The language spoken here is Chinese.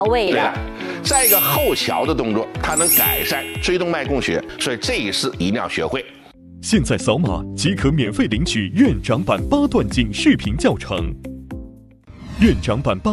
位的。 再一个后桥的动作，它能改善椎动脉供血，所以这一式一定要学会。 现在扫码即可免费领取院长版8段锦视频教程。院长版8